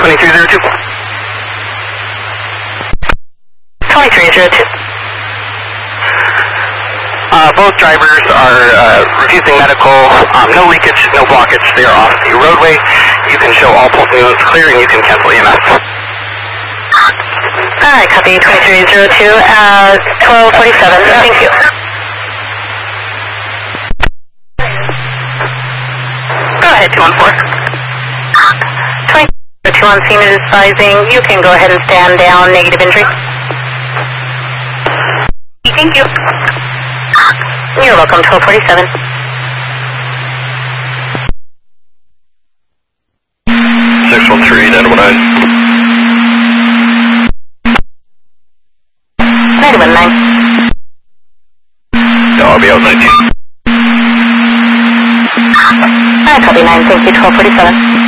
2302. 2302. Both drivers are refusing medical, no leakage, no blockage. They are off the roadway. You can show all pulse units clear and you can cancel EMS. Alright, copy 2302 at 1247. Thank you. Go ahead, 214. 22 on scene is advising. You can go ahead and stand down. Negative injury. Thank you. You're welcome, 1247. 613, Edward 9. 919. Yeah, I'll be out 19. Alright, copy 9, thank you, 1247.